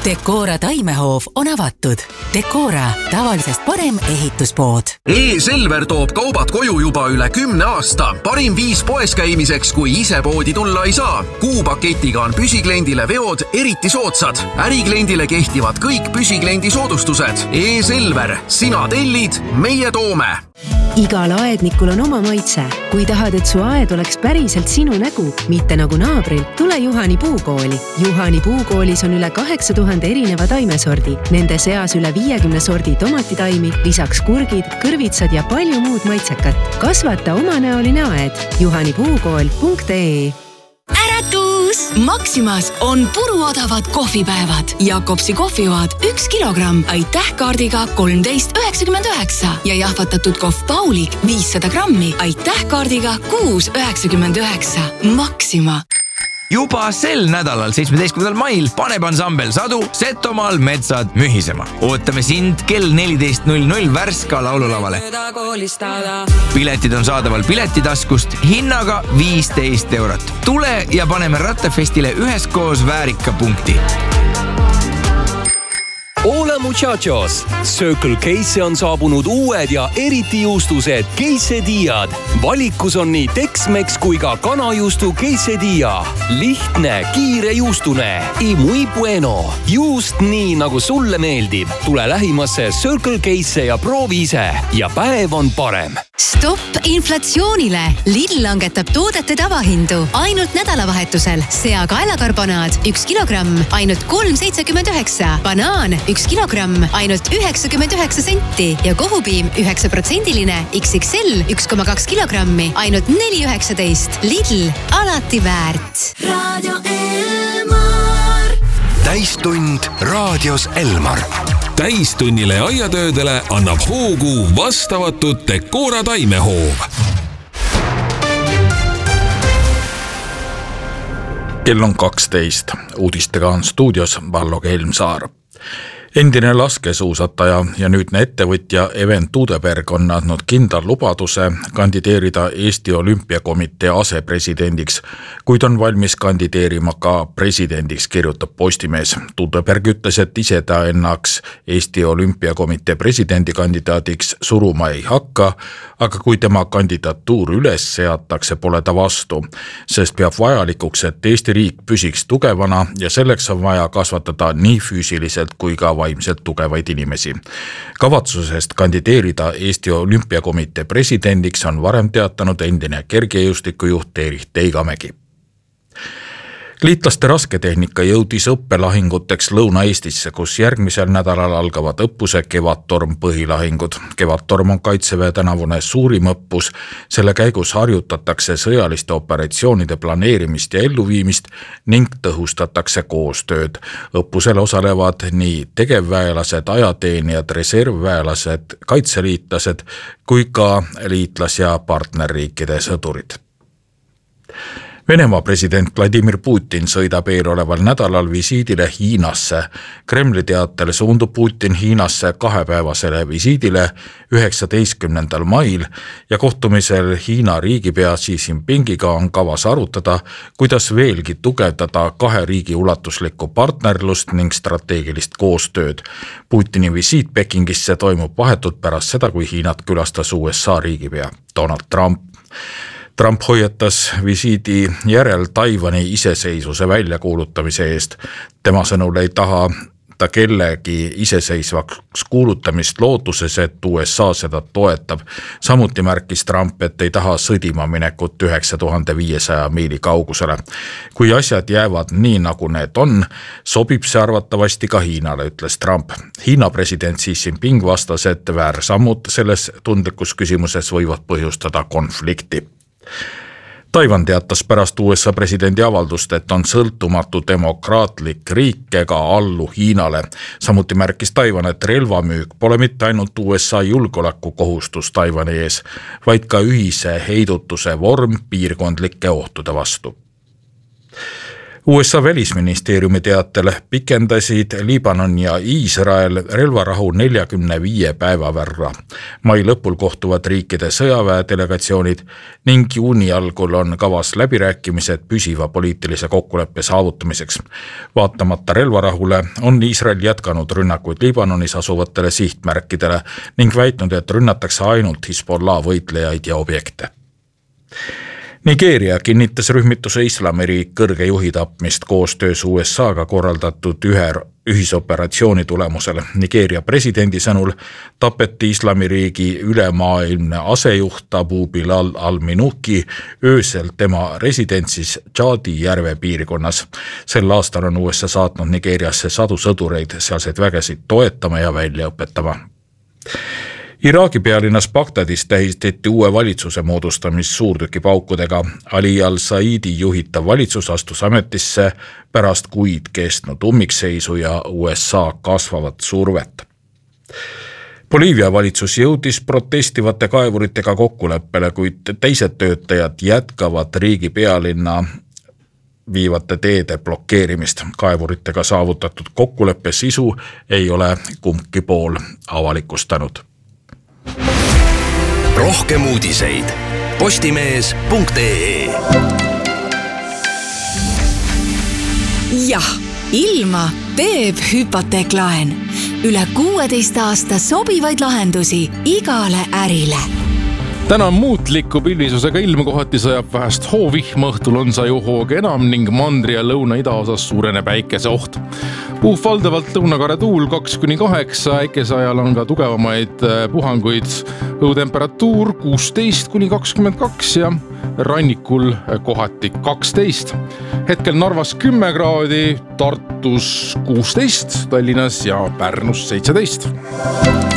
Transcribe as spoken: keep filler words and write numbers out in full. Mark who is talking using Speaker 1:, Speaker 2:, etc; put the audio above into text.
Speaker 1: Decora taimehoov on avatud. Decora, tavalisest parem ehituspood.
Speaker 2: E-Selver toob kaubad koju juba üle kümne aasta. Parim viis poes käimiseks, kui ise poodi tulla ei saa. Kuupaketiga on püsikliendile veod eriti soodsad. Ärikliendile kehtivad kõik püsiklendi soodustused. E-Selver, sina tellid, meie toome.
Speaker 3: Igal aednikul on oma maitse. Kui tahad, et su aed oleks päriselt sinu nägu, mitte nagu naabril, tule Juhani puukooli. Juhani puukoolis on üle kaheksa tuhande erineva taimesordi. Nende seas üle viiekümne sordi tomatitaimi, lisaks kurgid, kõrvitsad ja palju muud maitsekat. Kasvata omanäoline aed. juhanipuukool punkt ee
Speaker 4: Äratus! Maximas on puruodavad kohvipäevad. Jakobsi kohvijoad üks kilogramm aitäh kaardiga kolmteist üheksakümmend üheksa ja jahvatatud kohv Paulik viissada grammi aitäh kaardiga kuus üheksakümmend üheksa. Maxima.
Speaker 5: Juba sel nädalal, seitsmeteistkümnendal mail, paneb ansambel Sadu Setomaal metsad mühisema. Ootame sind kell neliteist null null Värska laululavale. Piletid on saadaval piletitaskust hinnaga viisteist eurot. Tule ja paneme Rattefestile üheskoos väärika punkti.
Speaker 6: Hola muchachos! Circle K'sse on saabunud uued ja eriti juustused quesadillad. Valikus on nii Tex-Mex kui ka kanajuustu quesadilla. Lihtne, kiire juustune. Y muy bueno. Juust nii, nagu sulle meeldib. Tule lähimasse Circle K'sse ja proovi ise. Ja päev on parem.
Speaker 4: Stopp inflatsioonile! Lidl langetab toodete tavahindu. Ainult nädalavahetusel. Sea kaelakarbonaad üks kilogramm, ainult kolm seitsekümmend üheksa. Banaan üks kilogramm, ainult üheksakümmend üheksa senti. Ja kohupiim üheksa protsendiline X X L üks koma kaks kilogrammi, ainult neli üheksateist. Lidl, alati väärt.
Speaker 7: Radio Elmar.
Speaker 8: Täistund raadios Elmar.
Speaker 9: Täistunnile aiatöödele annab hoogu vastavatud Decora taimehoov.
Speaker 10: Kell on kaksteist. Uudistega on stuudios Vallo Kelmsaar. Endine laskesuusataja ja nüüdne ettevõtja Even Tuudeberg on andnud kindlal lubaduse kandideerida Eesti Olümpiakomitee asepresidendiks, kuid on valmis kandideerima ka presidendiks, kirjutab Postimees. Tuudeberg ütles, et ise ta ennaks Eesti Olümpiakomitee presidendikandidaadiks suruma ei hakka, aga kui tema kandidatuur üles seatakse, pole ta vastu, sest peab vajalikuks, et Eesti riik püsiks tugevana ja selleks on vaja kasvatada nii füüsiliselt kui ka vaimselt tugevaid inimesi. Kavatsusest kandideerida Eesti Olümpiakomitee presidendiks on varem teatanud endine kergejõustikujuht Erich Teigamägi. Liitlaste rasketehnika jõudis õppelahinguteks Lõuna-Eestisse, kus järgmisel nädalal algavad õppuse Kevadtorm põhilahingud. Kevadtorm on Kaitseväe tänavune suurim õppus. Selle käigus harjutatakse sõjaliste operatsioonide planeerimist ja elluviimist ning tõhustatakse koostööd. Õppusel osalevad nii tegevväelased, ajateenijad, reservväelased, kaitseliitlased kui ka liitlas- ja partnerriikide sõdurid. Venemaa president Vladimir Putin sõidab eeloleval nädalal visiidile Hiinasse. Kremli teatel suundub Putin Hiinasse kahepäevasele visiidile üheksateistkümnendal mail ja kohtumisel Hiina riigipea Xi Jinpingiga on kavas arutada, kuidas veelgi tugevdada kahe riigi ulatuslikku partnerlust ning strateegilist koostööd. Putini visiit Pekingisse toimub vahetult pärast seda, kui Hiinat külastas U S A riigipea Donald Trump. Trump hoiatas visiidi järel Taiwani iseseisvuse väljakuulutamise eest. Tema sõnul ei taha ta kellegi iseseisvaks kuulutamist lootuses, et U S A seda toetab. Samuti märkis Trump, et ei taha sõdima minekut üheksa tuhande viiesaja miili kaugusele. Kui asjad jäävad nii, nagu need on, sobib see arvatavasti ka Hiinale, ütles Trump. Hiina president Xi Jinping vastas, et väärsammud selles tundlikus küsimuses võivad põhjustada konflikti. Taiwan teatas pärast U S A presidendi avaldust, et on sõltumatu demokraatlik riik ega allu Hiinale. Samuti märkis Taiwan, et relvamüük pole mitte ainult U S A julgeolekukohustus Taiwani ees, vaid ka ühise heidutuse vorm piirkondlike ohtude vastu. U S A välisministeeriumi teatel pikendasid Liibanon ja Iisrael relvarahu neljakümne viie päeva võrra. Mai lõpul kohtuvad riikide sõjaväedelegatsioonid ning juuni algul on kavas läbirääkimised püsiva poliitilise kokkuleppe saavutamiseks. Vaatamata relvarahule on Iisrael jätkanud rünnakuid Liibanonis asuvatele sihtmärkidele ning väitnud, et rünnatakse ainult Hezbollah võitlejaid ja objekte. Nigeeria kinnitas rühmituse Islamiriik kõrge juhi tapmist koostöös U S A-ga korraldatud ühe ühisoperatsiooni tulemusel. Nigeeria presidendi sõnul tapeti Islamiriigi ülemaailmne asejuht Abu Bilal al-Minuki öösel tema residentsis Tšaadi järve piirkonnas. Sel aastal on U S A saatnud Nigeeriasse sadu sõdureid sealseid vägesid toetama ja välja õpetama. Iraagi pealinnas Bagdadis tähistati uue valitsuse moodustamist suurtükipaukudega. Ali al-Saidi juhitav valitsus astus ametisse pärast kuid kestnud ummikseisu ja U S A kasvavat survet. Boliivia valitsus jõudis protestivate kaevuritega kokkuleppele, kuid teised töötajad jätkavad riigi pealinna viivate teede blokeerimist. Kaevuritega saavutatud kokkuleppe sisu ei ole kumbki pool avalikustanud.
Speaker 8: Rohkem uudiseid postimees punkt ee.
Speaker 11: Jah, ilma teeb hüpoteeklaen. Üle kuueteist aasta sobivaid lahendusi igale ärile.
Speaker 12: Täna on muutliku pilvisusega ilm, kohati sajab vähest hoovihma, õhtul on saju hooga enam ning mandri ja lõuna-idaosas suurene päikese oht. Puhv valdavalt lõunakare tuul kaks kuni kaheksa, äikese ajal on ka tugevamaid puhanguid. Õhutemperatuur kuusteist kuni kakskümmend kaks ja rannikul kohati kaksteist. Hetkel Narvas kümme kraadi, Tartus kuusteist, Tallinnas ja Pärnus seitseteist.